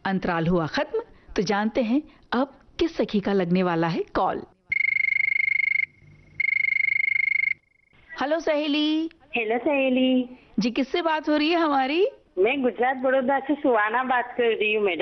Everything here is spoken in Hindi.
अंतराल हुआ खत्म, तो जानते हैं अब किस सखी का लगने वाला है कॉल। हेलो सहेली। हेलो सहेली जी, किससे बात हो रही है हमारी? मैं गुजरात बड़ौदा से सुहाना बात कर रही हूँ मैडम।